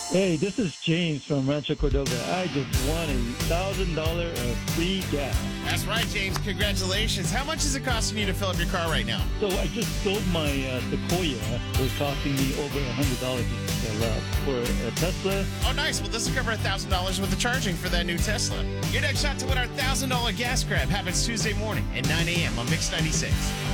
Hey, this is James from Rancho Cordova. I just won $1,000 of free gas. That's right, James. Congratulations. How much is it costing you to fill up your car right now? So I just sold my Sequoia. It was costing me over $100 to sell up. For a Tesla, Oh, nice. Well, this will cover $1,000 worth of charging for that new Tesla. Your next shot to win our $1,000 gas grab happens Tuesday morning at 9 a.m. on Mix 96.